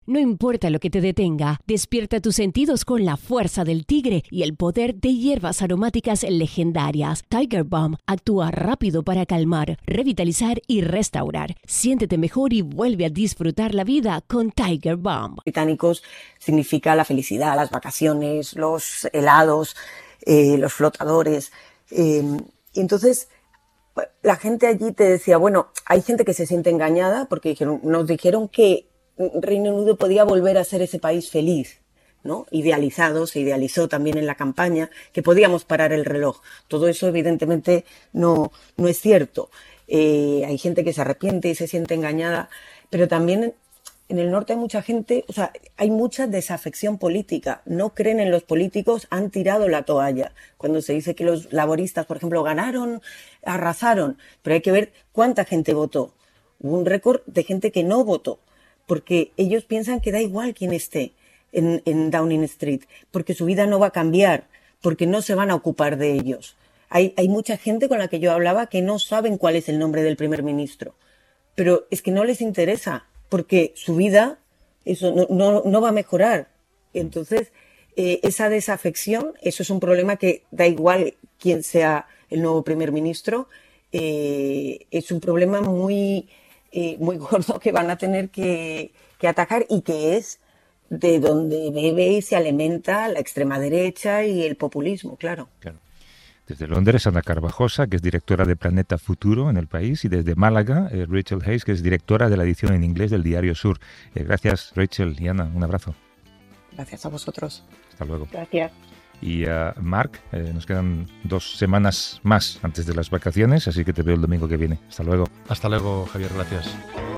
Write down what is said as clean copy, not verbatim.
No importa lo que te detenga, despierta tus sentidos con la fuerza del tigre y el poder de hierbas aromáticas legendarias. Tiger Balm actúa rápido para calmar, revitalizar y restaurar. Siéntete mejor y vuelve a disfrutar la vida con Tiger Balm. Británicos significa la felicidad, las vacaciones, los helados, los flotadores. Entonces, la gente allí te decía, bueno, hay gente que se siente engañada porque nos dijeron que Reino Unido podía volver a ser ese país feliz, ¿no? Idealizado, se idealizó también en la campaña, que podíamos parar el reloj. Todo eso evidentemente no es cierto. Hay gente que se arrepiente y se siente engañada, pero también en el norte hay mucha gente, o sea, hay mucha desafección política. No creen en los políticos, han tirado la toalla. Cuando se dice que los laboristas, por ejemplo, ganaron, arrasaron, pero hay que ver cuánta gente votó. Hubo un récord de gente que no votó, porque ellos piensan que da igual quién esté en Downing Street, porque su vida no va a cambiar, porque no se van a ocupar de ellos. Hay mucha gente con la que yo hablaba que no saben cuál es el nombre del primer ministro, pero es que no les interesa, porque su vida eso no va a mejorar. Entonces, esa desafección, eso es un problema que da igual quién sea el nuevo primer ministro, es un problema muy gordo que van a tener que atacar y que es de donde bebe y se alimenta la extrema derecha y el populismo, claro. Desde Londres, Ana Carvajosa, que es directora de Planeta Futuro en el país, y desde Málaga, Rachel Hayes, que es directora de la edición en inglés del Diario Sur. Gracias, Rachel y Ana, un abrazo. Gracias a vosotros. Hasta luego. Gracias. Y Marc, nos quedan 2 semanas más antes de las vacaciones, así que te veo el domingo que viene. Hasta luego. Hasta luego, Javier, gracias.